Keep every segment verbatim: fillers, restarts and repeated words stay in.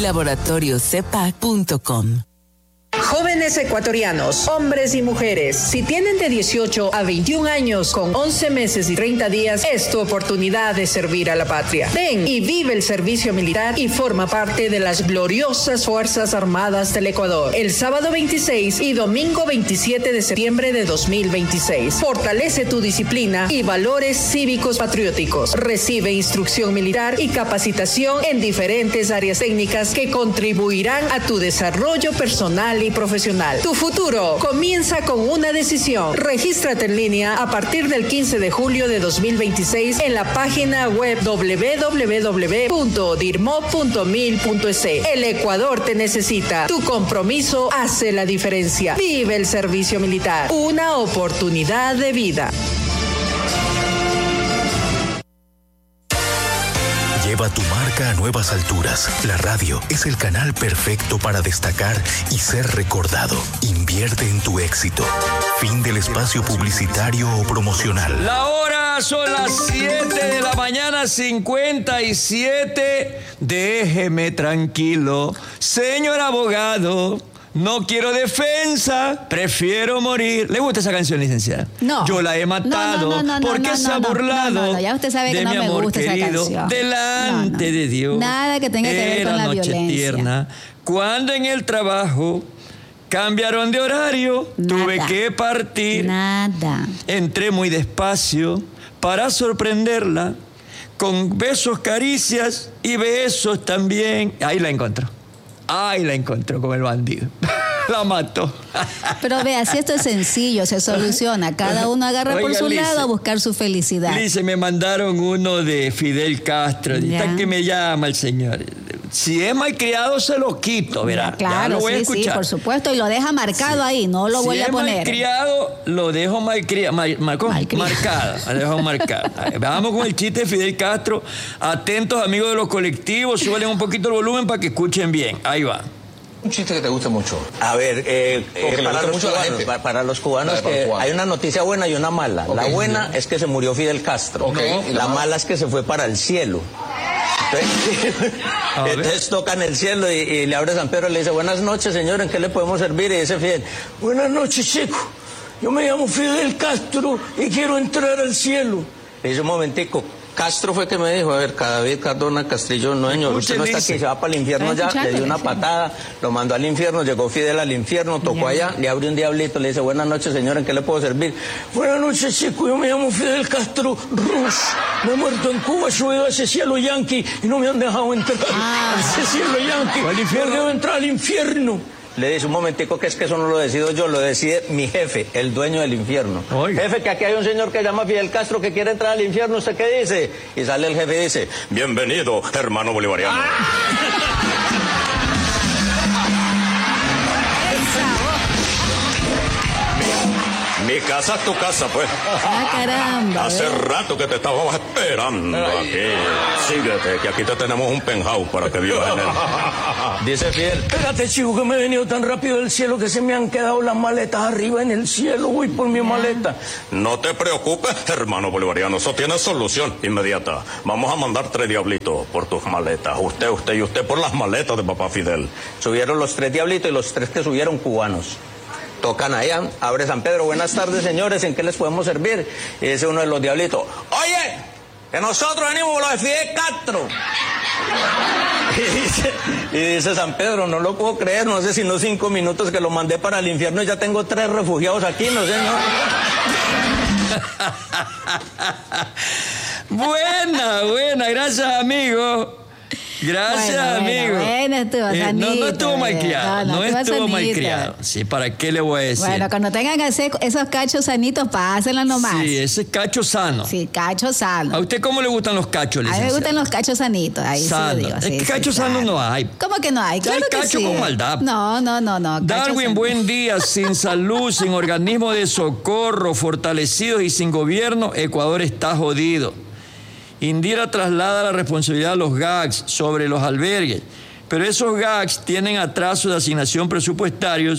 laboratorio cepac punto com. Jóvenes ecuatorianos, hombres y mujeres, si tienen de dieciocho a veintiún años con once meses y treinta días, es tu oportunidad de servir a la patria. Ven y vive el servicio militar y forma parte de las gloriosas Fuerzas Armadas del Ecuador. El sábado veintiséis y domingo veintisiete de septiembre de dos mil veintiséis. Fortalece tu disciplina y valores cívicos patrióticos. Recibe instrucción militar y capacitación en diferentes áreas técnicas que contribuirán a tu desarrollo personal y profesional. Tu futuro comienza con una decisión. Regístrate en línea a partir del quince de julio de dos mil veintiséis en la página web doble u doble u doble u punto dirmo punto mil punto es. El Ecuador te necesita. Tu compromiso hace la diferencia. Vive el servicio militar. Una oportunidad de vida. Lleva tu marca a nuevas alturas. La radio es el canal perfecto para destacar y ser recordado. Invierte en tu éxito. Fin del espacio publicitario o promocional. La hora son las siete de la mañana, cincuenta y siete. Déjeme tranquilo, señor abogado. No quiero defensa, prefiero morir. ¿Le gusta esa canción, licenciada? No. Yo la he matado no, no, no, no, porque no, no, se ha burlado no, no, no, ya usted sabe que de no mi me amor gusta querido, esa canción. delante No, no. de Dios. Nada que tenga que ver con la Era noche violencia. tierna, cuando en el trabajo cambiaron de horario, Nada. tuve que partir. Nada. Entré muy despacio para sorprenderla, con besos, caricias y besos también. Ahí la encontró. Ahí la encontró con el bandido. La mató. Pero vea, si esto es sencillo, se soluciona. Cada uno agarra Oiga, por su Lice, lado a buscar su felicidad. Lice, me mandaron uno de Fidel Castro. Ya. Está que me llama el señor. Si es malcriado, se lo quito, verá. Ya, claro, ya lo voy sí, a escuchar. sí, por supuesto. Y lo deja marcado sí. ahí, no lo si voy a poner. Si es malcriado, lo dejo malcriado. Mal, mal, marcada. Lo dejo marcado. Vamos con el chiste de Fidel Castro. Atentos, amigos de los colectivos. Súbalen un poquito el volumen para que escuchen bien. Ahí va. Un chiste que te guste mucho. A ver, eh, eh, para, los mucho cubanos, para, para los cubanos, para que hay una noticia buena y una mala. Okay. La buena es que se murió Fidel Castro. Okay. ¿Y la, la mala es que se fue para el cielo. Entonces, entonces toca en el cielo y, y le abre San Pedro y le dice, buenas noches, señor, ¿en qué le podemos servir? Y dice Fidel, buenas noches, chico. Yo me llamo Fidel Castro y quiero entrar al cielo. Le dice, un momentico. Castro fue que me dijo, a ver, David Cardona Castrillón, no señor, usted no está aquí, se va para el infierno ya, le dio una patada, lo mandó al infierno, llegó Fidel al infierno, tocó allá, le abre un diablito, le dice, buenas noches señor, ¿en qué le puedo servir? Buenas noches chico, yo me llamo Fidel Castro Ruz, me he muerto en Cuba, subido a ese cielo yanqui y no me han dejado entrar a ese cielo yanqui, porque debo entrar al infierno. Le dice, un momentico, que es que eso no lo decido yo, lo decide mi jefe, el dueño del infierno. Oiga. Jefe, que aquí hay un señor que se llama Fidel Castro que quiere entrar al infierno, ¿usted qué dice? Y sale el jefe y dice, bienvenido, hermano bolivariano. Mi casa es tu casa, pues. Ah, caramba. Hace ¿eh? rato que te estábamos esperando Ay. aquí. Síguete, que aquí te tenemos un penthouse para que vivas en él. Dice Fidel, espérate, chico, que me he venido tan rápido del cielo que se me han quedado las maletas arriba en el cielo. Voy por mi maleta. No te preocupes, hermano bolivariano, eso tiene solución inmediata. Vamos a mandar tres diablitos por tus maletas. Usted, usted y usted por las maletas de papá Fidel. Subieron los tres diablitos y los tres que subieron cubanos. Tocan allá, abre San Pedro, buenas tardes señores, ¿en qué les podemos servir? Y dice uno de los diablitos, oye, que nosotros venimos los de Fidel Castro. Y dice, y dice San Pedro, no lo puedo creer, no sé si no cinco minutos que lo mandé para el infierno y ya tengo tres refugiados aquí, no sé, ¿no? Buena, buena, gracias amigo. Gracias, bueno, amigo. Bueno, estuvo eh, sanito, no, no estuvo mal criado. No, no estuvo, estuvo mal sanito. criado. Sí, ¿para qué le voy a decir? Bueno, cuando tengan ese, esos cachos sanitos, pásenlos nomás. Sí, ese cacho sano. Sí, cacho sano. ¿A usted cómo le gustan los cachos, licenciada? A mí me gustan los cachos sanitos. Ahí sano. sí lo digo. Sí, es que sí, cacho claro. sano no hay. ¿Cómo que no hay? Claro el que cacho sí. con maldad. No, no, no, no. Darwin, buen día. Sin salud, sin organismo de socorro, fortalecidos y sin gobierno, Ecuador está jodido. Indira traslada la responsabilidad a los G A Gs sobre los albergues, pero esos G A Gs tienen atrasos de asignación presupuestarios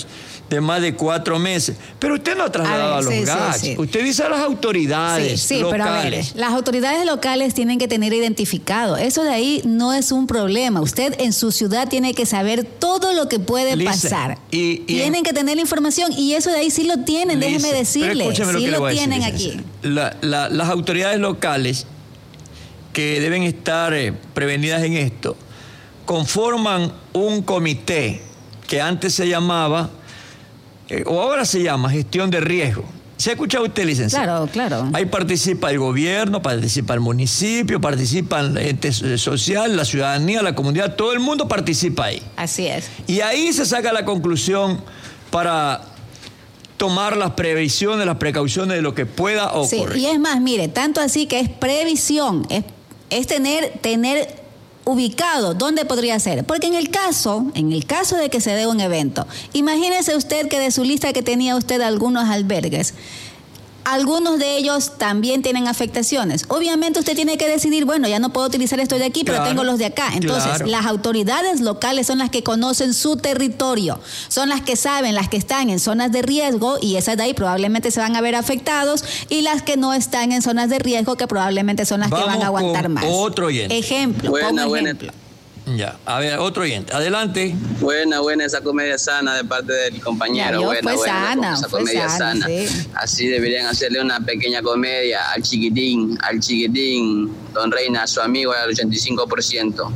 de más de cuatro meses. Pero usted no ha trasladado a, ver, a los sí, gags. Sí, sí. Usted dice a las autoridades sí, sí, locales. Pero a ver, las autoridades locales tienen que tener identificado. Eso de ahí no es un problema. Usted en su ciudad tiene que saber todo lo que puede Listen, pasar. Y, y tienen en, que tener la información y eso de ahí sí lo tienen, Listen, déjeme decirle. Sí lo, lo tienen decir, aquí. La, la, las autoridades locales que deben estar eh, prevenidas en esto conforman un comité que antes se llamaba, eh, o ahora se llama gestión de riesgo. ¿Se ha escuchado usted, licenciado? Claro, claro. Ahí participa el gobierno, participa el municipio, participan la gente social, la ciudadanía, la comunidad, todo el mundo participa ahí. Así es. Y ahí se saca la conclusión para tomar las previsiones, las precauciones de lo que pueda ocurrir. Sí, y es más, mire, tanto así que es previsión, es, es tener, tener ubicado dónde podría ser. Porque en el caso, en el caso de que se dé un evento, imagínese usted que de su lista que tenía usted algunos albergues, algunos de ellos también tienen afectaciones. Obviamente usted tiene que decidir, bueno, ya no puedo utilizar esto de aquí, pero claro, tengo los de acá. Entonces, claro. Las autoridades locales son las que conocen su territorio, son las que saben, las que están en zonas de riesgo, y esas de ahí probablemente se van a ver afectados, y las que no están en zonas de riesgo, que probablemente son las Vamos que van a aguantar con más. Otro oyente. Ejemplo, buena, como buena. ejemplo. Ya, a ver, otro oyente. Adelante. Buena, buena esa comedia sana de parte del compañero. Ya, buena, fue buena. sana, Esa fue comedia sana, sana. sí. Así deberían hacerle una pequeña comedia al chiquitín, al chiquitín, don Reina, su amigo al ochenta y cinco por ciento.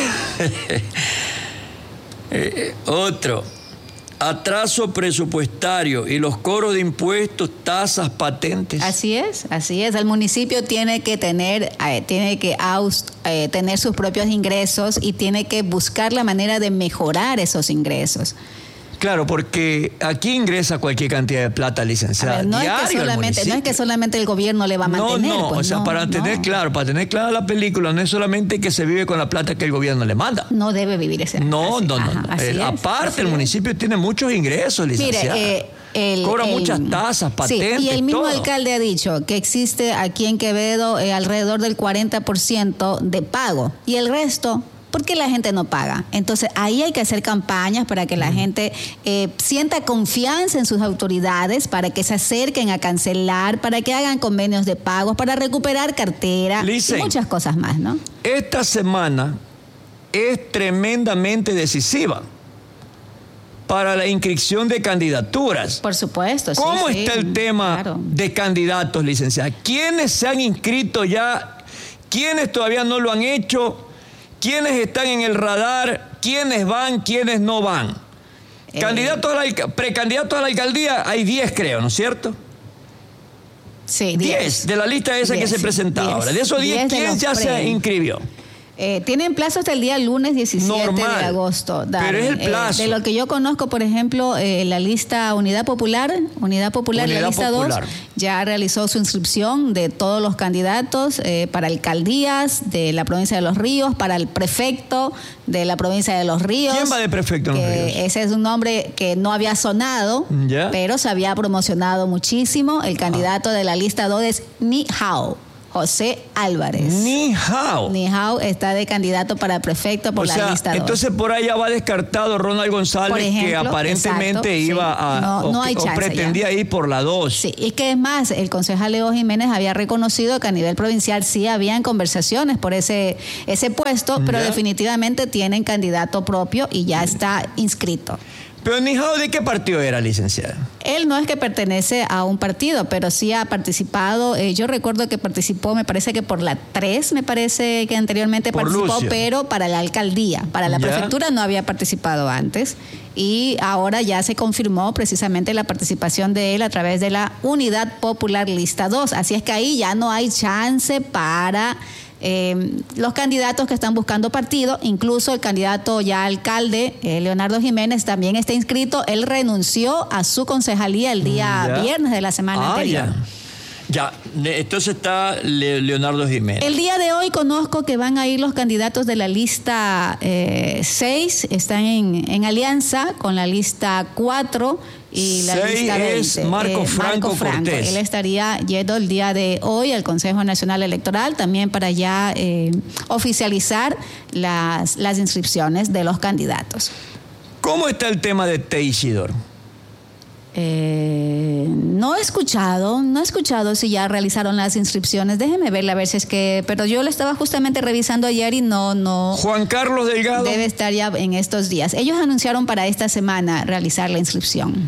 eh, otro. Atraso presupuestario y los cobros de impuestos, tasas, patentes. Así es, así es. El municipio tiene que tener, eh, tiene que aus, eh, tener sus propios ingresos y tiene que buscar la manera de mejorar esos ingresos. Claro, porque aquí ingresa cualquier cantidad de plata, licenciada. A ver, no, diario es que solamente, no es que solamente el gobierno le va a mantener. No, no, pues o sea, no, para no. tener claro, para tener clara la película, no es solamente que se vive con la plata que el gobierno le manda. No debe vivir ese. No, así, no, no. ajá, no. así El, es, aparte, así el es. municipio tiene muchos ingresos, licenciada. Mire, eh, el, Cobra el, muchas tasas, patentes, sí, y el mismo todo. alcalde ha dicho que existe aquí en Quevedo eh, alrededor del cuarenta por ciento de pago, y el resto, ¿por qué la gente no paga? Entonces ahí hay que hacer campañas para que la gente eh, sienta confianza en sus autoridades, para que se acerquen a cancelar, para que hagan convenios de pagos, para recuperar cartera, Listen, y muchas cosas más, ¿no? Esta semana es tremendamente decisiva para la inscripción de candidaturas. Por supuesto. ¿Cómo sí, está sí, el tema claro. de candidatos, licenciada? ¿Quiénes se han inscrito ya? ¿Quiénes todavía no lo han hecho? ¿Quiénes están en el radar? ¿Quiénes van? ¿Quiénes no van? Eh, Candidatos a la, precandidatos a la alcaldía hay diez, creo, ¿no es cierto? Sí, diez de la lista esa diez, que se presentaba diez, ahora. De esos diez, diez de ¿quién los ya pre. se inscribió? Eh, tienen plazo hasta el día lunes diecisiete Normal, de agosto. Darwin. pero es el plazo. Eh, de lo que yo conozco, por ejemplo, eh, la lista Unidad Popular, Unidad Popular, Unidad la lista Popular. dos, ya realizó su inscripción de todos los candidatos eh, para alcaldías de la provincia de Los Ríos, para el prefecto de la provincia de Los Ríos. ¿Quién va de prefecto en Los Que Ríos? Ese es un nombre que no había sonado, Ya. pero se había promocionado muchísimo. El candidato de la lista dos es Ni Hao, José Álvarez. Ni hao. Ni Hao está de candidato para prefecto por O la sea, lista dos. entonces por ahí ya va descartado Ronald González, Por ejemplo, que aparentemente exacto, iba sí. a No, o, no hay o chance pretendía ir por la dos. Sí, y que es más, el concejal Leo Jiménez había reconocido que a nivel provincial sí habían conversaciones por ese, ese puesto, pero Ya. definitivamente tienen candidato propio y ya está inscrito. Pero Ni hao, ¿de qué partido era, licenciada? Él no es que pertenece a un partido, pero sí ha participado. Eh, yo recuerdo que participó, me parece que por la tres, me parece que anteriormente Por participó, Lucio. pero para la alcaldía. Para la Ya. prefectura no había participado antes. Y ahora ya se confirmó precisamente la participación de él a través de la Unidad Popular Lista dos. Así es que ahí ya no hay chance para Eh, los candidatos que están buscando partido, incluso el candidato ya alcalde, eh, Leonardo Jiménez, también está inscrito. Él renunció a su concejalía el día Ya. viernes de la semana Ah, anterior. ya. Ya, entonces está Le- Leonardo Jiménez. El día de hoy conozco que van a ir los candidatos de la lista seis, están en, en alianza con la lista cuatro y la Seis lista es veinte. Marco Franco Cortés. Él estaría yendo el día de hoy al Consejo Nacional Electoral también para ya eh, oficializar las, las inscripciones de los candidatos. ¿Cómo está el tema de Teixidor? Eh, no he escuchado, no he escuchado si ya realizaron las inscripciones. Déjeme verla a ver si es que, pero yo lo estaba justamente revisando ayer y no, no. Juan Carlos Delgado. Debe estar ya en estos días. Ellos anunciaron para esta semana realizar la inscripción.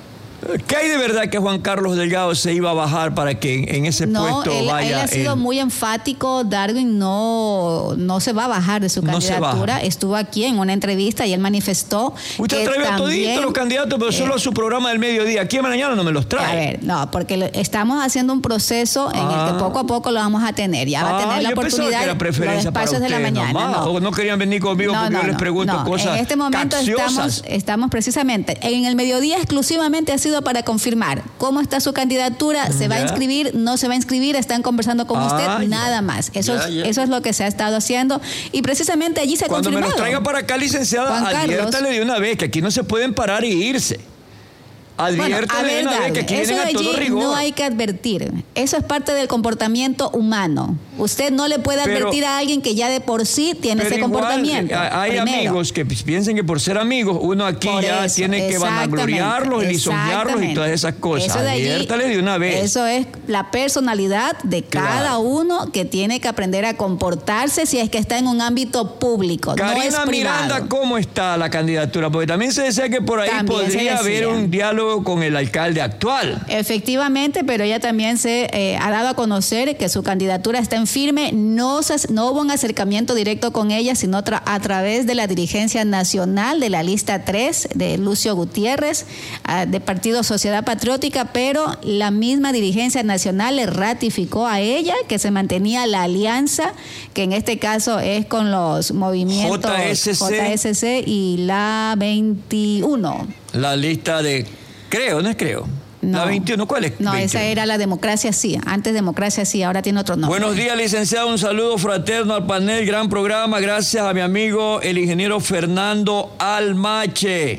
¿Qué hay de verdad que Juan Carlos Delgado se iba a bajar para que en, en ese no, puesto él, vaya? Él ha sido él. muy enfático. Darwin no, no se va a bajar de su No candidatura. Estuvo aquí en una entrevista y él manifestó. Usted que trae a también, toditos los candidatos, pero solo eh, a su programa del mediodía. Aquí en mañana no me los trae. A ver, no, porque lo, estamos haciendo un proceso en Ah. el que poco a poco lo vamos a tener. Ya va a tener Ah, la yo pensaba oportunidad que era preferencia los espacios para de la ustedes mañana. nomás, No. o no querían venir conmigo No, porque no, yo les no, pregunto no. cosas En este momento capciosas. estamos, estamos precisamente, en el mediodía exclusivamente ha sido para confirmar cómo está su candidatura, se va a Ya. inscribir, no se va a inscribir, están conversando con Ah, usted, ya. nada más. Eso, Ya, es, ya. eso es lo que se ha estado haciendo y precisamente allí se ha Cuando me confirmado. los traiga para acá, licenciada, Juan Carlos. adviértale de una vez que aquí no se pueden parar y irse. Bueno, a Adviértale de ver, una vez que Darwin, aquí eso vienen de a todo allí rigor. no hay que advertir. Eso es parte del comportamiento humano. Usted no le puede Pero- advertir a alguien que ya de por sí tiene Pero ese igual, comportamiento. eh, hay Primero. amigos que piensen que por ser amigos uno aquí Por ya eso, tiene que exactamente, vanagloriarlos y lisonjearlos y exactamente. todas esas cosas. Eso de allí, Adviértale de una vez. Eso es la personalidad de cada Claro. uno que tiene que aprender a comportarse si es que está en un ámbito público, no es Karina privado. Miranda, ¿cómo está la candidatura? Porque también se decía que por ahí También se podría haber decía. un diálogo con el alcalde actual. Efectivamente, pero ella también se eh, ha dado a conocer que su candidatura está en firme. No, se, no hubo un acercamiento directo con ella, sino tra- a través de la dirigencia nacional de la lista tres de Lucio Gutiérrez, ah, de Partido Sociedad Patriótica, pero la misma dirigencia nacional le ratificó a ella que se mantenía la alianza, que en este caso es con los movimientos J S C. J S C y la veintiuno. La lista de, creo, no es creo. No. La veintiuno, ¿cuál es? No, veintiuno. esa era la Democracia Sí. Antes Democracia Sí, ahora tiene otro nombre. Buenos días, licenciado. Un saludo fraterno al panel. Gran programa. Gracias a mi amigo, el ingeniero Fernando Almache.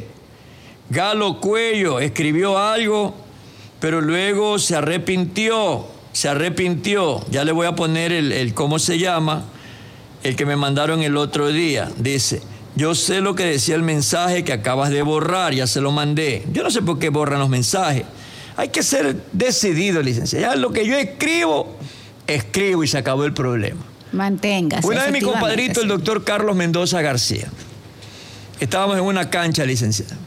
Galo Cuello escribió algo, pero luego se arrepintió. Se arrepintió. Ya le voy a poner el, el cómo se llama, el que me mandaron el otro día. Dice: yo sé lo que decía el mensaje que acabas de borrar, ya se lo mandé. Yo no sé por qué borran los mensajes. Hay que ser decidido, licenciado. Ya lo que yo escribo, escribo y se acabó el problema. Manténgase. Una vez mi efectivamente, compadrito, el sí. doctor Carlos Mendoza García, estábamos en una cancha, licenciado,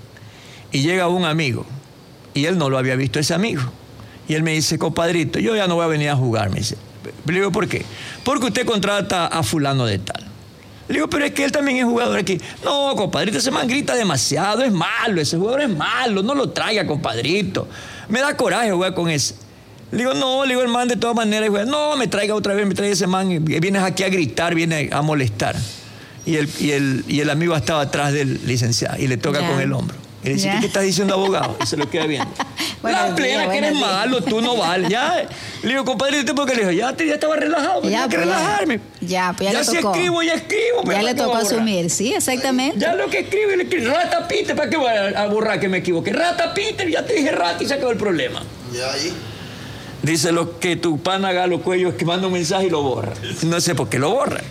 y llega un amigo, y él no lo había visto ese amigo. Y él me dice: compadrito, yo ya no voy a venir a jugar, me dice. Le digo: ¿por qué? Porque usted contrata a fulano de tal. Le digo: pero es que él también es jugador aquí. No, compadrito, ese man grita demasiado, es malo, ese jugador es malo, no lo traiga, compadrito. Me da coraje jugar con ese. Le digo: no, le digo, el man de todas maneras, juega. No, me traiga otra vez, me trae ese man, y vienes aquí a gritar, viene a molestar. Y el, y el, y el amigo estaba atrás del licenciado y le toca Ya. con el hombro. Y le dice: Ya. ¿qué estás diciendo, abogado? Y se lo queda viendo. Buenos La plena, días, que eres buenos días. malo, tú no vales. Ya. Le digo: compadre, ¿usted por qué? Le digo: ya, te, ya estaba relajado, Ya, tenía que pues, ya. relajarme. Ya, pues ya ya le si tocó. escribo, ya escribo. pues, Ya le ¿para qué tocó voy a borrar? asumir, sí, exactamente. Ya lo que escribe, le escribe, rata Peter, ¿para qué voy a, a borrar que me equivoqué? Rata Peter, ya te dije rata y se acabó el problema. Ya ahí. Dice lo que tu pana Galo Cuello es que manda un mensaje y lo borra. No sé por qué lo borra.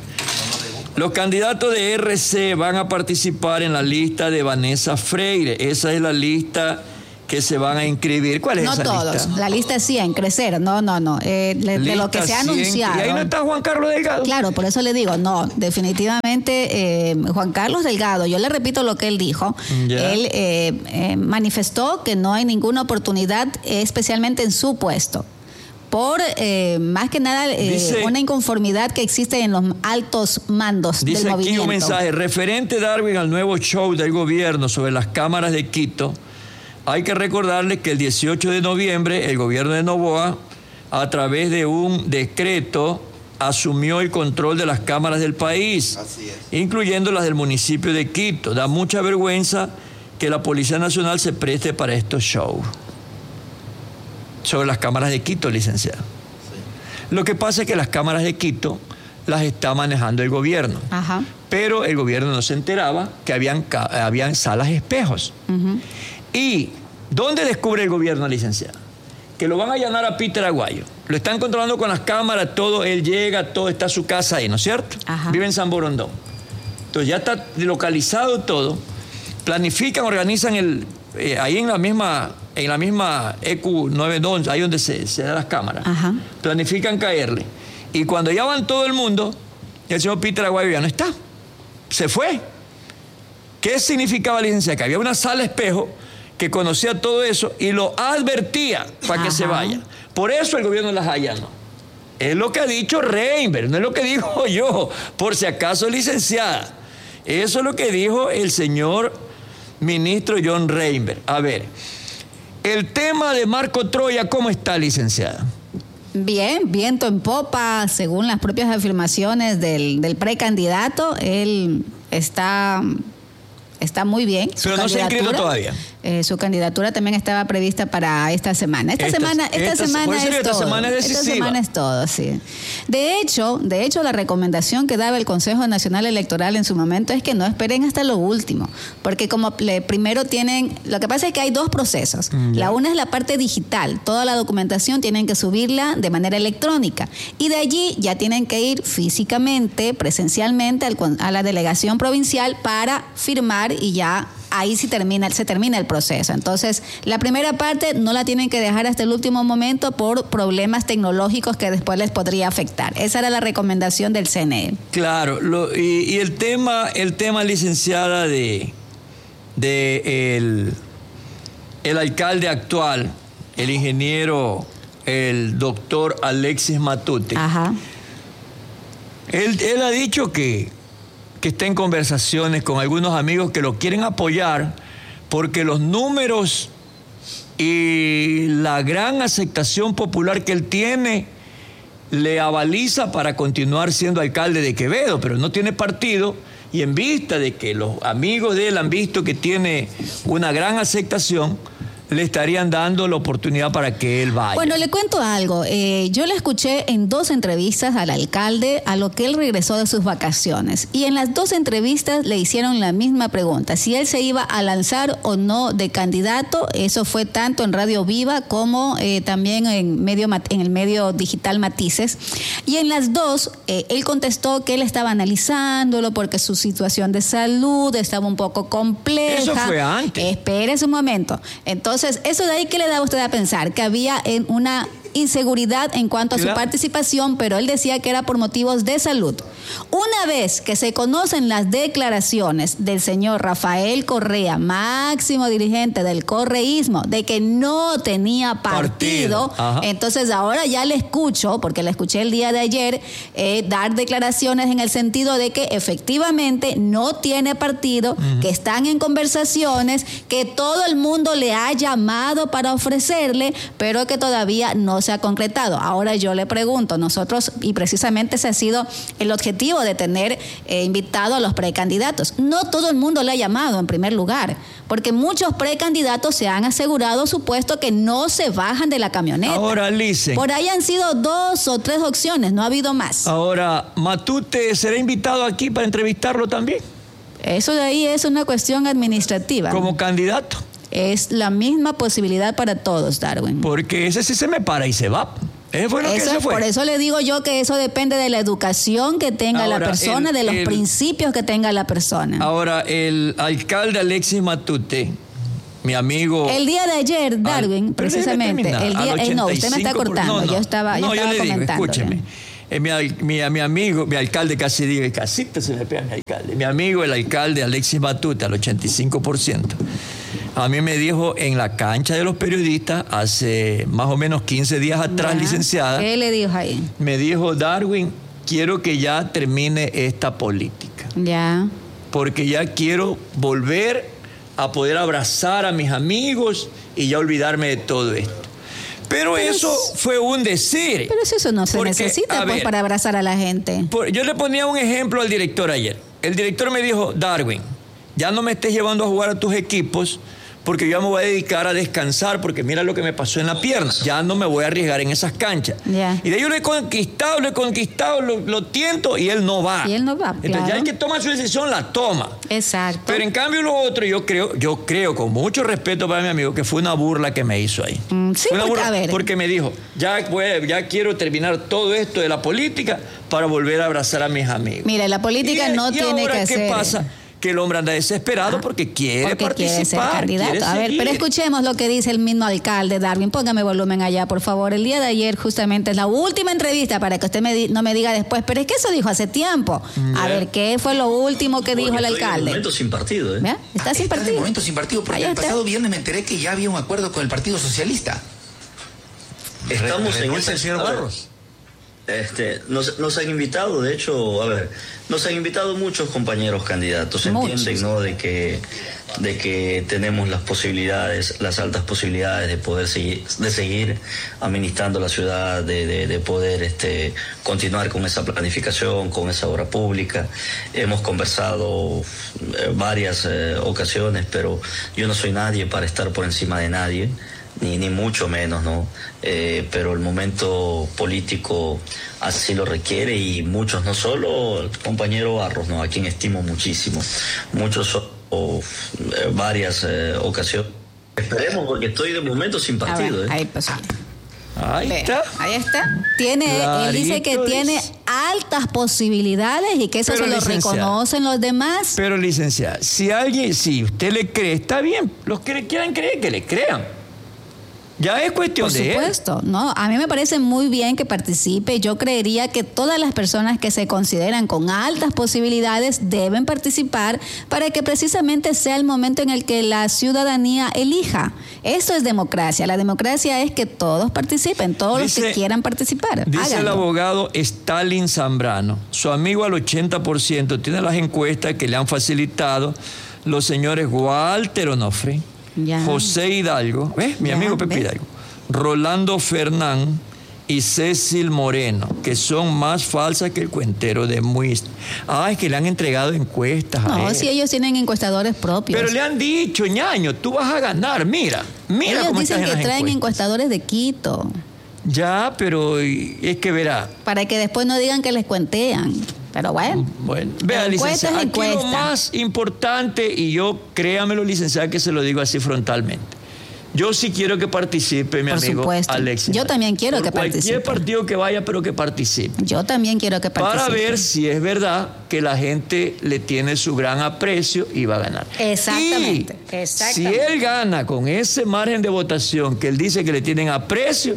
Los candidatos de R C van a participar en la lista de Vanessa Freire. Esa es la lista que se van a inscribir. ¿Cuál es No esa todos. lista? La lista sí, en crecer. No, no, no. Eh, de, de lo que se ha Lista cien. anunciado. Y ahí no está Juan Carlos Delgado. Claro, por eso le digo, no, definitivamente eh, Juan Carlos Delgado, yo le repito lo que él dijo, Ya. él eh, eh, manifestó que no hay ninguna oportunidad, eh, especialmente en su puesto, por eh, más que nada eh, Dice- una inconformidad que existe en los altos mandos Dice del aquí movimiento. un mensaje referente, Darwin, al nuevo show del gobierno sobre las cámaras de Quito. Hay que recordarles que el dieciocho de noviembre el gobierno de Noboa, a través de un decreto, asumió el control de las cámaras del país, Así es. incluyendo las del municipio de Quito. Da mucha vergüenza que la Policía Nacional se preste para estos shows. Sobre las cámaras de Quito, licenciado. Lo que pasa es que las cámaras de Quito las está manejando el gobierno. Ajá. Pero el gobierno no se enteraba que habían, ca- habían salas espejos. Ujú. ¿Y dónde descubre el gobierno, licenciado? Que lo van a allanar a Peter Aguayo. Lo están controlando con las cámaras, todo, él llega, todo está su casa ahí, ¿no es cierto? Ajá. Vive en San Borondón. Entonces ya está localizado todo. Planifican, organizan el, eh, ahí en la misma, en la misma E Q nueve once, ahí donde se, se dan las cámaras, Ajá. planifican caerle. Y cuando ya van todo el mundo, el señor Peter Aguayo ya no está. Se fue. ¿Qué significaba, licenciada? Que había una sala espejo que conocía todo eso y lo advertía para que Ajá. se vaya. Por eso el gobierno las allanó. Es lo que ha dicho Reinberg, no es lo que digo yo, por si acaso, licenciada. Eso es lo que dijo el señor ministro John Reinberg. A ver, el tema de Marco Troya, ¿cómo está, licenciada? Bien, viento en popa, según las propias afirmaciones del, del precandidato, él está, está muy bien. Pero no se ha inscrito todavía. Eh, su candidatura también estaba prevista para esta semana. Esta, esta semana, esta, esta semana es esta todo. Semana es esta semana es todo, sí. De hecho, de hecho, la recomendación que daba el Consejo Nacional Electoral en su momento es que no esperen hasta lo último, porque como le, primero tienen, lo que pasa es que hay dos procesos. Mm, la una es la parte digital, toda la documentación tienen que subirla de manera electrónica y de allí ya tienen que ir físicamente, presencialmente al, a la delegación provincial para firmar y ya ahí sí termina, se termina el proceso. Entonces, la primera parte no la tienen que dejar hasta el último momento por problemas tecnológicos que después les podría afectar. Esa era la recomendación del C N E. Claro, lo, y, y el tema, el tema, licenciada, de, de el, el alcalde actual, el ingeniero, el doctor Alexis Matute. Ajá. Él, él ha dicho que que está en conversaciones con algunos amigos que lo quieren apoyar porque los números y la gran aceptación popular que él tiene le avaliza para continuar siendo alcalde de Quevedo, pero no tiene partido y en vista de que los amigos de él han visto que tiene una gran aceptación, le estarían dando la oportunidad para que él vaya. Bueno, le cuento algo. Eh, yo le escuché en dos entrevistas al alcalde a lo que él regresó de sus vacaciones. Y en las dos entrevistas le hicieron la misma pregunta. Si él se iba a lanzar o no de candidato. Eso fue tanto en Radio Viva como eh, también en, medio, en el medio digital Matices. Y en las dos, eh, él contestó que él estaba analizándolo porque su situación de salud estaba un poco compleja. Eso fue antes. Espérese un momento. Entonces, Entonces, eso de ahí, ¿qué le da a usted a pensar? Que había en una inseguridad en cuanto a su participación, pero él decía que era por motivos de salud. Una vez que se conocen las declaraciones del señor Rafael Correa, máximo dirigente del correísmo, de que no tenía partido, partido. Entonces ahora ya le escucho, porque le escuché el día de ayer, eh, dar declaraciones en el sentido de que efectivamente no tiene partido, uh-huh. que están en conversaciones, que todo el mundo le ha llamado para ofrecerle, pero que todavía no se ha concretado. Ahora yo le pregunto, nosotros, y precisamente ese ha sido el objetivo de tener eh, invitado a los precandidatos. No todo el mundo le ha llamado en primer lugar, porque muchos precandidatos se han asegurado su puesto que no se bajan de la camioneta. Ahora, Lice. Por ahí han sido dos o tres opciones, no ha habido más. Ahora, Matute será invitado aquí para entrevistarlo también. Eso de ahí es una cuestión administrativa. ¿Como candidato? Es la misma posibilidad para todos, Darwin. Porque ese sí se me para y se va. Ese fue lo eso, que se fue. Por eso le digo yo que eso depende de la educación que tenga ahora, la persona, el, de los el, principios que tenga la persona. Ahora, el alcalde Alexis Matute, mi amigo... El día de ayer, Darwin, al, precisamente. El día, eh, no, usted me está cortando. No, no, yo estaba, no, yo estaba yo le comentando. Digo, escúcheme. Eh, mi, mi, mi amigo, mi alcalde casi digo, casita se me pega mi alcalde. Mi amigo, el alcalde Alexis Matute, al ochenta y cinco por ciento. A mí me dijo en la cancha de los periodistas, hace más o menos quince días atrás, ya. Licenciada. ¿Qué le dijo ahí? Me dijo, Darwin, quiero que ya termine esta política. Ya. Porque ya quiero volver a poder abrazar a mis amigos y ya olvidarme de todo esto. Pero, pero eso es, fue un decir. Pero eso no se porque, necesita pues, ver, para abrazar a la gente. Por, yo le ponía un ejemplo al director ayer. El director me dijo, Darwin, ya no me estés llevando a jugar a tus equipos porque yo ya me voy a dedicar a descansar porque mira lo que me pasó en la pierna. Ya no me voy a arriesgar en esas canchas. Yeah. Y de ahí yo lo he conquistado, lo he conquistado, lo, lo tiento y él no va. Y él no va, Entonces claro. ya el que toma su decisión la toma. Exacto. Pero en cambio lo otro, yo creo, yo creo con mucho respeto para mi amigo que fue una burla que me hizo ahí. Mm, sí, una porque, burla a ver. porque me dijo, ya, pues, ya quiero terminar todo esto de la política para volver a abrazar a mis amigos. Mire, la política y, no y tiene ahora, que ¿qué ser... pasa? que el hombre anda desesperado ah, porque quiere porque participar. Quiere ser candidato. Quiere a ver, pero escuchemos lo que dice el mismo alcalde, Darwin. Póngame volumen allá, por favor. El día de ayer justamente es la última entrevista para que usted me di, no me diga después, pero es que eso dijo hace tiempo. Yeah. A ver, ¿qué fue lo último que porque dijo el alcalde? De momento sin partido, ¿eh? ¿Está sin está partido? De momento sin partido, porque Allá el pasado está. viernes me enteré que ya había un acuerdo con el Partido Socialista. Estamos Re, en ese señor Barros. Este, nos, nos han invitado, de hecho, a ver, nos han invitado muchos compañeros candidatos, entienden, ¿no? De que, de que tenemos las posibilidades, las altas posibilidades de poder seguir, de seguir administrando la ciudad, de, de, de poder este, continuar con esa planificación, con esa obra pública. Hemos conversado eh, varias eh, ocasiones, pero yo no soy nadie para estar por encima de nadie. Ni, ni mucho menos, ¿no? Eh, pero el momento político así lo requiere y muchos, no solo el compañero Barros, ¿no? A quien estimo muchísimo, muchos o eh, varias eh, ocasiones. Esperemos porque estoy de momento sin partido. Ver, ¿eh? Ahí, pues, ahí está. Ahí está. Tiene, él dice que tiene altas posibilidades y que eso pero se lo reconocen los demás. Pero licenciada, si alguien, si usted le cree, está bien. Los que le quieran creer, que le crean. Ya es cuestión de él. Por supuesto, no, a mí me parece muy bien que participe. Yo creería que todas las personas que se consideran con altas posibilidades deben participar para que precisamente sea el momento en el que la ciudadanía elija. Eso es democracia. La democracia es que todos participen, todos dice, los que quieran participar. Dice háganlo. El abogado Stalin Zambrano, su amigo al ochenta por ciento, tiene las encuestas que le han facilitado los señores Walter Onofre, ya. José Hidalgo, ¿ves? Mi ya, amigo Pepe ¿ves? Hidalgo, Rolando Fernán y Cecil Moreno, que son más falsas que el cuentero de Muist. Ah, es que le han entregado encuestas no, a él. si ellos tienen encuestadores propios. Pero le han dicho, ñaño, tú vas a ganar, mira, mira ellos cómo dicen estás que en traen encuestas. Encuestadores de Quito. Ya, pero es que verá. Para que después no digan que les cuentean. Pero bueno. Bueno, vea, licenciada, aquí lo más importante, y yo, créamelo, licenciada, que se lo digo así frontalmente. Yo sí quiero que participe, mi Por amigo supuesto. Alexis. Yo también quiero Por que participe. Cualquier partido que vaya, pero que participe. Yo también quiero que participe. Para ver si es verdad que la gente le tiene su gran aprecio y va a ganar. Exactamente. Y Exactamente. si él gana con ese margen de votación que él dice que le tienen aprecio,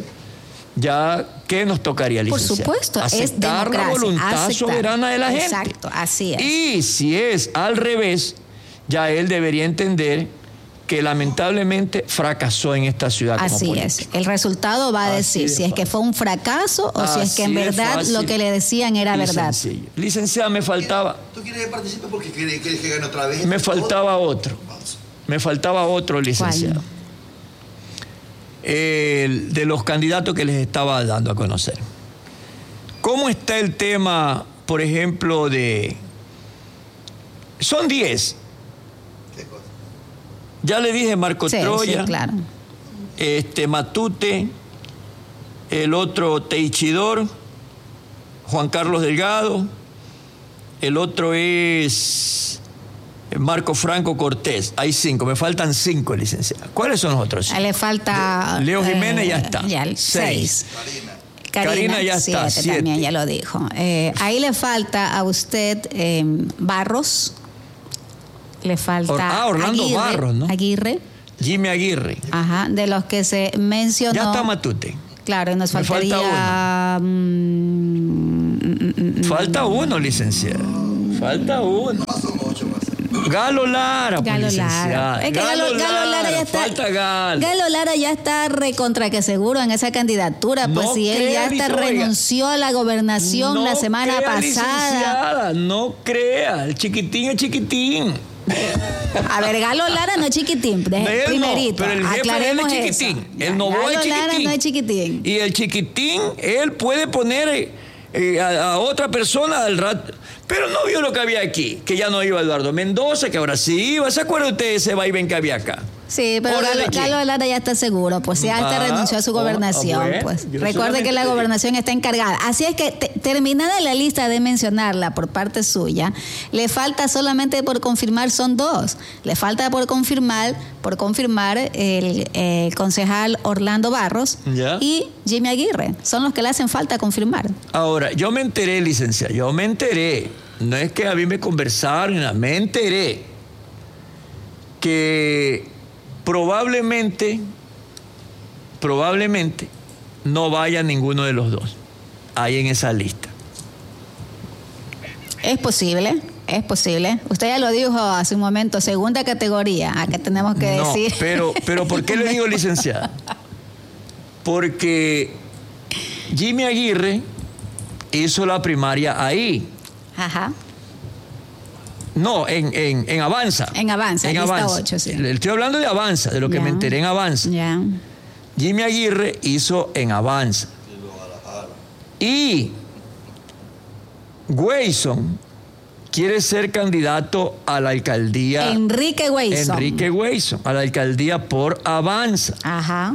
ya, ¿qué nos tocaría, licenciado? Por supuesto, aceptar es la voluntad aceptar. soberana de la gente. Exacto, así es. Y si es al revés, ya él debería entender que lamentablemente fracasó en esta ciudad como así político. es. El resultado va a decir si es que fue un fracaso o así si es que en verdad fácil, lo que le decían era verdad. Sencillo. Licenciada, me faltaba... ¿Tú quieres que participe porque quieres que gane otra vez? Me faltaba otro. Me faltaba otro, licenciado. ¿Cuál? El de los candidatos que les estaba dando a conocer. ¿Cómo está el tema, por ejemplo, de... Son diez. ¿Qué cosa? Ya le dije Marco Sí, Troya, sí, claro. este Matute, el otro Teichidor, Juan Carlos Delgado, el otro es Marco Franco Cortés. Hay cinco, me faltan cinco, licenciada. ¿Cuáles son los otros? A le falta... Leo Jiménez eh, ya está. Ya, seis. Seis. Karina, Karina ya siete, está, siete. También ya lo dijo. Eh, ahí le falta a usted eh, Barros. Le falta Or, ah, Orlando Aguirre, Barros, ¿no? Aguirre. Jimmy Aguirre. Ajá, de los que se mencionó. Ya está Matute. Claro, y nos Me faltaría... falta uno. Mm, mm, mm, Falta uno, licenciado. Falta uno. Galo Lara, pues, Galo licenciada. Lara. Es que Galo, Galo Galo Lara ya está. Falta Galo. Galo Lara ya está recontra que seguro en esa candidatura. Pues No si él crea, ya está lic- renunció a la gobernación No la semana crea, pasada. licenciada, no crea. El chiquitín es chiquitín. A ver, Galo Lara no es chiquitín. De, Él no, primerito, pero el jefe aclaremos de él es eso. chiquitín. Ya, El Novoa es Galo Lara chiquitín. no es chiquitín. Y el chiquitín, él puede poner eh, eh, a, a otra persona al rato. Pero no vio lo que había aquí, que ya no iba Eduardo Mendoza, que ahora sí iba. ¿Se acuerda usted de ese vaivén que había acá? Sí, pero Órale, Galo, ¿quién? Galo Lara ya está seguro, pues si hasta Ah, renunció a su oh, gobernación, ah, bueno, pues yo recuerde solamente que la digo. gobernación está encargada. Así es que te, terminada la lista de mencionarla por parte suya, le falta solamente por confirmar, son dos. Le falta por confirmar, por confirmar el, el concejal Orlando Barros Ya. y Jimmy Aguirre. Son los que le hacen falta confirmar. Ahora, yo me enteré, licenciada, yo me enteré. no es que a mí me conversaron, me enteré que probablemente, probablemente no vaya ninguno de los dos ahí en esa lista. Es posible, es posible. Usted ya lo dijo hace un momento, segunda categoría, ¿a qué tenemos que no, decir? pero, pero ¿por qué le digo licenciada? Porque Jimmy Aguirre hizo la primaria ahí. Ajá. No, en, en, en Avanza. En Avanza, en lista Avanza. ocho, sí. Estoy hablando de Avanza, de lo que Ya. me enteré en Avanza. Ya. Jimmy Aguirre hizo en Avanza. Y Weyson quiere ser candidato a la alcaldía. Enrique Weyson. Enrique Weyson, a la alcaldía por Avanza. Ajá.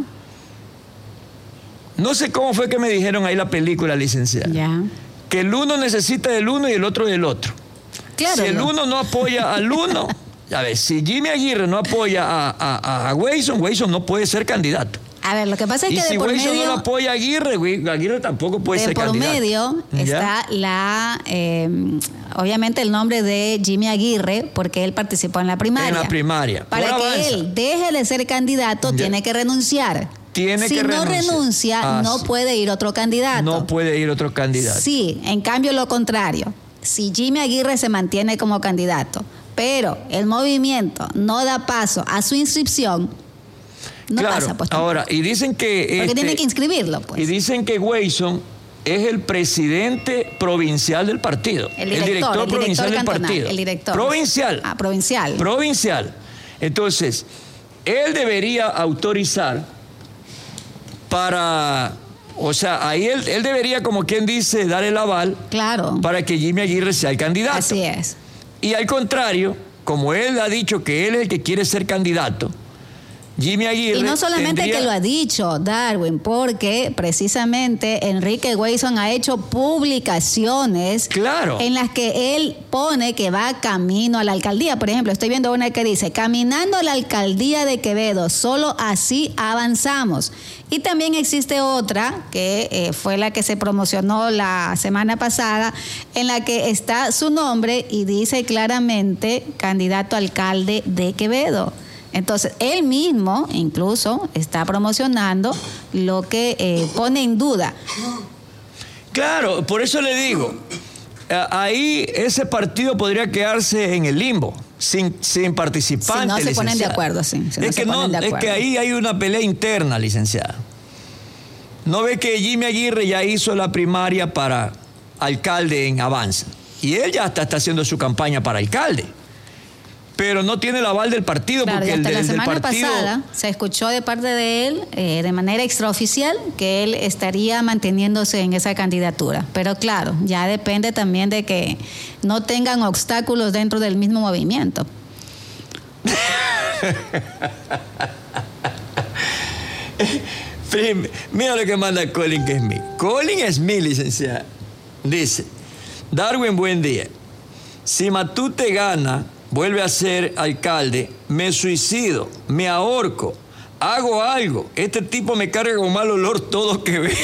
No sé cómo fue que me dijeron ahí la película, licenciada. Ya. Que el uno necesita del uno y el otro del otro. Claro. Si el ¿no? uno no apoya al uno, a ver, si Jimmy Aguirre no apoya a, a, a Weyson, Weyson no puede ser candidato. A ver, lo que pasa es Y que si de por Weyson medio... no lo apoya a Aguirre, güey, Aguirre tampoco puede de ser por candidato. medio ¿Ya? está la, eh, obviamente el nombre de Jimmy Aguirre, porque él participó en la primaria. En la primaria. Para Por que Avanza. él deje de ser candidato, Ya. tiene que renunciar. Tiene si que no renunciar. renuncia, Ah, no sí. puede ir otro candidato. No puede ir otro candidato. Sí, en cambio lo contrario. Si Jimmy Aguirre se mantiene como candidato, pero el movimiento no da paso a su inscripción, no claro, pasa. Pues, ahora, y dicen que... porque este, tiene que inscribirlo, pues. Y dicen que Weyson es el presidente provincial del partido. El director, el director provincial del cantonal, partido. el director. Provincial. Ah, provincial. Provincial. Entonces, él debería autorizar para... O sea, ahí él, él debería, como quien dice, dar el aval Claro. para que Jimmy Aguirre sea el candidato. Así es. Y al contrario, como él ha dicho que él es el que quiere ser candidato, Jimmy Aguirre Y no solamente tendría... que lo ha dicho Darwin, porque precisamente Enrique Weyson ha hecho publicaciones Claro. en las que él pone que va camino a la alcaldía. Por ejemplo, estoy viendo una que dice, caminando a la alcaldía de Quevedo, solo así avanzamos. Y también existe otra, que eh, fue la que se promocionó la semana pasada, en la que está su nombre y dice claramente candidato a alcalde de Quevedo. Entonces, él mismo incluso está promocionando lo que eh, pone en duda. Claro, por eso le digo, ahí ese partido podría quedarse en el limbo, sin, sin participantes. Si no se ponen de licenciada. acuerdo, sí. Si no es, se que no, ponen de es acuerdo. que ahí hay una pelea interna, licenciada. ¿No ve que Jimmy Aguirre ya hizo la primaria para alcalde en Avanza? Y él ya está, está haciendo su campaña para alcalde. Pero no tiene el aval del partido, Claro, porque y el, hasta del, la del semana partido... pasada se escuchó de parte de él, eh, de manera extraoficial, que él estaría manteniéndose en esa candidatura. Pero claro, ya depende también de que no tengan obstáculos dentro del mismo movimiento. Mira lo que manda Colin Smith. Colin Smith, licenciada, dice: Darwin, buen día. Si Matute gana, vuelve a ser alcalde, me suicido, me ahorco, hago algo. Este tipo me carga con mal olor todo que ve.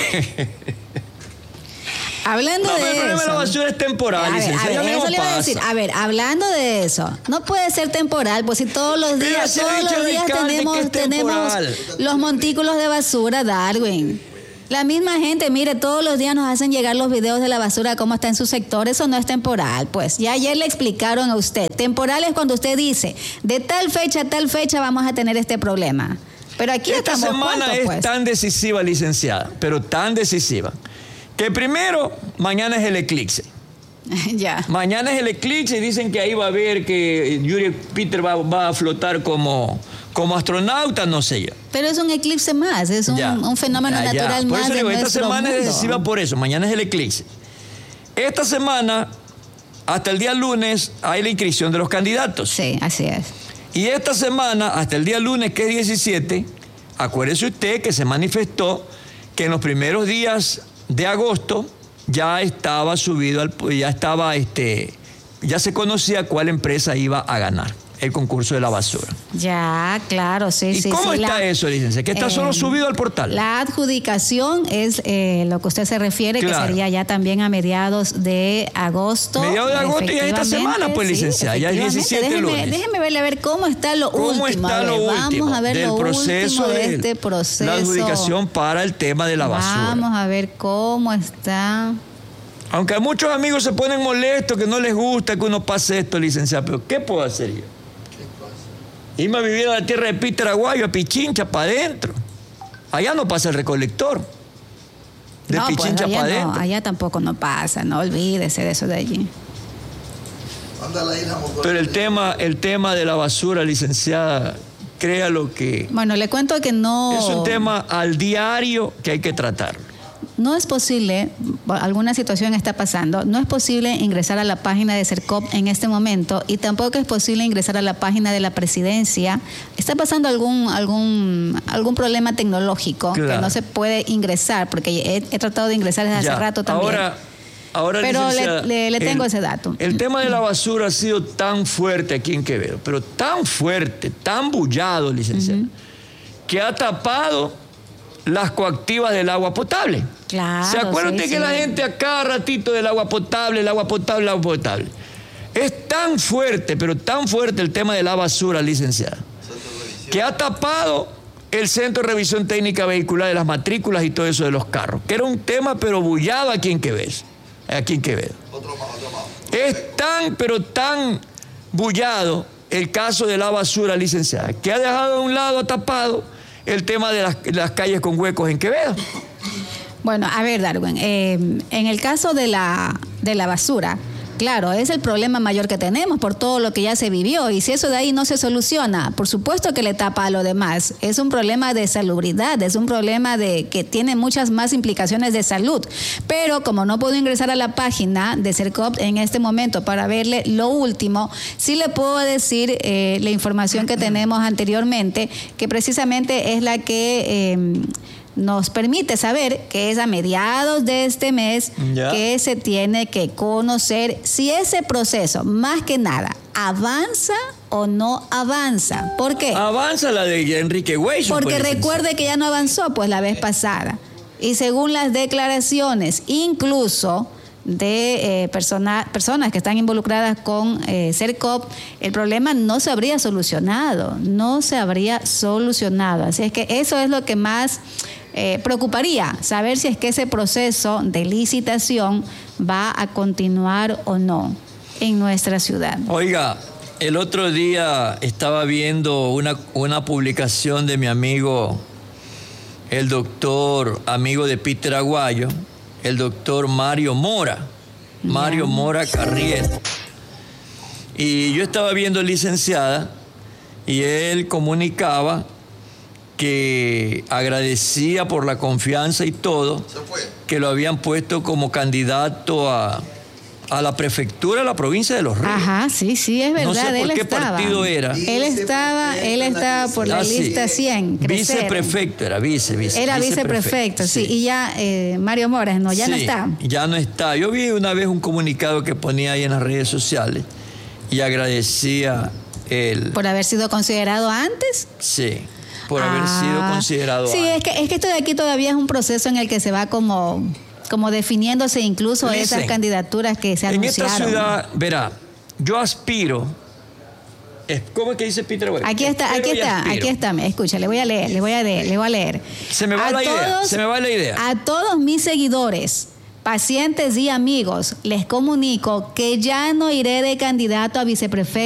Hablando No, de pero el problema eso, de la basura es temporal, A ver, licenciada, a ver, ya mismo eso le iba a pasa. decir. A ver, hablando de eso, no puede ser temporal, pues si todos los Pero días, así ha todos dicho los el días alcalde que tenemos, es tenemos temporal. los montículos de basura, Darwin. La misma gente, mire, todos los días nos hacen llegar los videos de la basura, cómo está en su sector. Eso no es temporal, pues. Ya ayer le explicaron a usted. Temporal es cuando usted dice, de tal fecha a tal fecha vamos a tener este problema. Pero aquí Esta estamos semana juntos, es pues. tan decisiva, licenciada, pero tan decisiva, que primero, mañana es el eclipse. Ya. Mañana es el eclipse y dicen que ahí va a haber que Yuri Peter va, va a flotar como, como astronauta, no sé yo. Pero es un eclipse más, es un, Ya. un fenómeno Ya, ya. natural Por más eso de digo, esta nuestro semana mundo. es decisiva por eso, mañana es el eclipse. Esta semana, hasta el día lunes, hay la inscripción de los candidatos. Sí, así es. Y esta semana, hasta el día lunes, que es diecisiete, acuérdese usted que se manifestó que en los primeros días de agosto ya estaba subido, al, ya estaba, este, ya se conocía cuál empresa iba a ganar. el concurso de la basura. Ya, claro, sí, ¿Y sí. cómo sí, está la, eso, licencia? Que está eh, solo subido al portal. La adjudicación es eh, lo que usted se refiere, Claro. que sería ya también a mediados de agosto. Mediados de agosto y ya esta semana, pues, Sí, licenciada, ya el diecisiete déjeme, lunes. déjeme verle a ver cómo está lo ¿Cómo último. está a ver, lo vamos último a ver del lo proceso último de de este proceso. la adjudicación para el tema de la basura? Vamos a ver cómo está. Aunque a muchos amigos se ponen molestos, que no les gusta que uno pase esto, licenciado, pero ¿qué puedo hacer yo? Irme a vivir a la tierra de Peter Aguayo, a Pichincha, para adentro. Allá no pasa el recolector. De no, Pichincha pues para allá, adentro. no, allá tampoco no pasa, no olvídese de eso de allí. Pero el tema, el tema de la basura, licenciada, créalo que Bueno, le cuento que no... es un tema al diario que hay que tratar. No es posible, alguna situación está pasando, no es posible ingresar a la página de CERCOP en este momento y tampoco es posible ingresar a la página de la presidencia. Está pasando algún algún algún problema tecnológico Claro. que no se puede ingresar, porque he, he tratado de ingresar desde Ya, hace rato también. Ahora, ahora Pero licenciada, le, le- le tengo el, ese dato. El tema de la basura ha sido tan fuerte aquí en Quevedo, pero tan fuerte, tan bullado, licenciada, uh-huh. que ha tapado las coactivas del agua potable. Claro, ¿Se acuerda sí, usted que sí. la gente a cada ratito del agua potable, el agua potable, el agua potable? Es tan fuerte, pero tan fuerte el tema de la basura, licenciada, que ha tapado el Centro de Revisión Técnica Vehicular de las matrículas y todo eso de los carros, que era un tema pero bullado aquí en Quevedo. Aquí en Quevedo. Otro más, otro más. Es tan, pero tan bullado el caso de la basura, licenciada, que ha dejado a un lado tapado el tema de las, las calles con huecos en Quevedo. Bueno, a ver, Darwin, eh, en el caso de la, de la basura, claro, es el problema mayor que tenemos por todo lo que ya se vivió, y si eso de ahí no se soluciona, por supuesto que le tapa a lo demás. Es un problema de salubridad, es un problema de que tiene muchas más implicaciones de salud, pero como no puedo ingresar a la página de CERCOP en este momento para verle lo último, sí le puedo decir eh, la información que tenemos anteriormente, que precisamente es la que... Eh, nos permite saber que es a mediados de este mes ya. que se tiene que conocer si ese proceso, más que nada, avanza o no avanza. ¿Por qué? Avanza la de Enrique Hueso. Porque pues, recuerde que ya no avanzó pues la vez pasada. Y según las declaraciones, incluso de eh, persona, personas que están involucradas con eh, CERCOP, el problema no se habría solucionado, no se habría solucionado. Así es que eso es lo que más eh, preocuparía, saber si es que ese proceso de licitación va a continuar o no en nuestra ciudad. Oiga, el otro día estaba viendo una, una publicación de mi amigo, el doctor, amigo de Peter Aguayo, el doctor Mario Mora, Mario yeah. Mora Carriel. Y yo estaba viendo, licenciada, y él comunicaba que agradecía por la confianza y todo, que lo habían puesto como candidato a, a la prefectura de la provincia de Los Ríos. Ajá, sí, sí, es verdad. No sé por él qué estaba. partido era. Él estaba, él estaba por la ah, lista sí. cien. Crecer. Viceprefecto, era vice, vice. Era viceprefecto, sí. sí. Y ya eh, Mario Mora, no, ya sí, no está. Ya no está. Yo vi una vez un comunicado que ponía ahí en las redes sociales y agradecía el... ¿Por haber sido considerado antes? Sí, por ah, haber sido considerado sí, antes. Sí, es que, es que esto de aquí todavía es un proceso en el que se va como... como definiéndose incluso Listen, esas candidaturas que se anunciaron. En esta ciudad, verá, yo aspiro, ¿cómo es que dice Peter? Bueno, aquí está, aquí está, aspiro. aquí está, escucha, le voy a leer, le voy a leer, le voy a leer. Se me va a la todos, idea, se me va la idea. A todos mis seguidores, pacientes y amigos, les comunico que ya no iré de candidato a viceprefecto